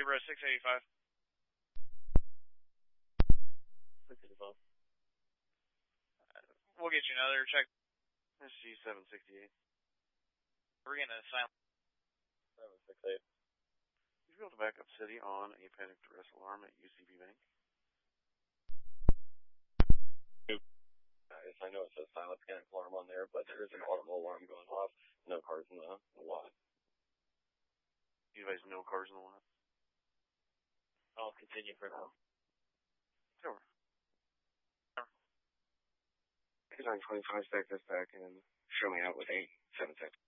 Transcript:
Zebra 685. 685. We'll get you another check. SG 768. We're getting a silent. 768. You be able to back up city on a panic arrest alarm at UCB Bank? Yes, I know it says silent panic alarm on there, but there is an audible alarm going off. No cars in the lot. You guys no cars in the lot? I'll continue for now. Sure. 2925, stack this back and show me out with 876.